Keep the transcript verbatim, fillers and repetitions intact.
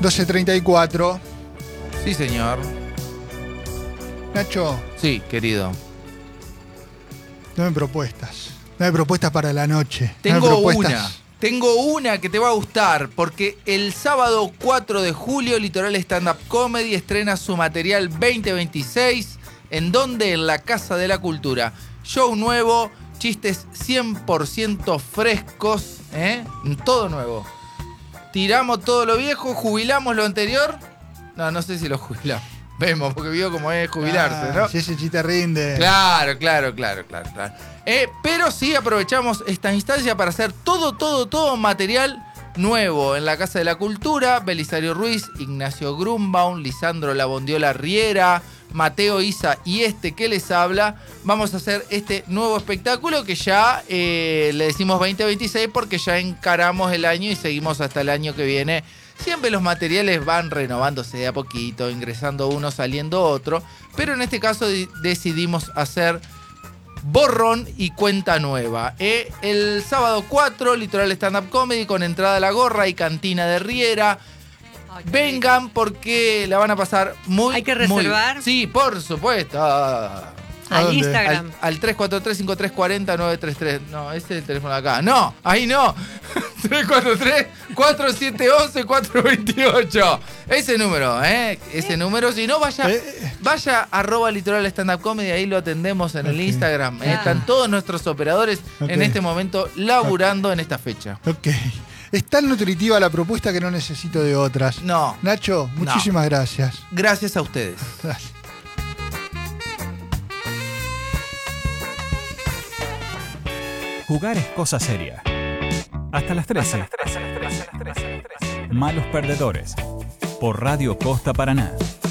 doce treinta y cuatro. Sí, señor. Nacho, Sí, querido. dame propuestas. Dame propuestas para la noche. Dame Tengo propuestas. una. Tengo una que te va a gustar, porque el sábado cuatro de julio Litoral Stand Up Comedy estrena su material veinte veintiséis. ¿En dónde? En la Casa de la Cultura. Show nuevo, chistes cien por ciento frescos, ¿eh? Todo nuevo. Tiramos todo lo viejo, jubilamos lo anterior. No, no sé si lo jubilamos. Vemos, porque vio cómo es jubilarse, Ah, ¿no? si ese chiste rinde. Claro, claro, claro, claro, claro. Eh, pero sí aprovechamos esta instancia para hacer todo, todo, todo material nuevo en la Casa de la Cultura. Belisario Ruiz, Ignacio Grunbaum, Lisandro Labondiola Riera, Mateo Isa y este que les habla. Vamos a hacer este nuevo espectáculo que ya eh, le decimos veinte veintiséis porque ya encaramos el año y seguimos hasta el año que viene. Siempre los materiales van renovándose de a poquito, ingresando uno, saliendo otro. Pero en este caso de- decidimos hacer borrón y cuenta nueva. Eh, el sábado cuatro, Litoral Stand Up Comedy con entrada a la gorra y cantina de Riera. Ay, qué Vengan porque la van a pasar muy, ¿Hay que muy- reservar? Sí, por supuesto. Ah. ¿A Al dónde? Instagram. Al, al tres cuatro tres, cinco tres cuatro cero, nueve tres tres. No, ese es el teléfono de acá. No, ahí no. tres cuatro tres, cuatro siete uno uno, cuatro dos ocho. Ese número, ¿eh? Ese número. Si no, vaya, Eh. vaya arroba Litoral Stand Up Comedy. Ahí lo atendemos en el Ok. Instagram. Claro. Están todos nuestros operadores Ok. en este momento laburando en esta fecha. Ok. Es tan nutritiva la propuesta que no necesito de otras. No, Nacho, muchísimas gracias. gracias a ustedes. Gracias. Jugar es cosa seria. Hasta las trece. Malos perdedores. Por Radio Costa Paraná.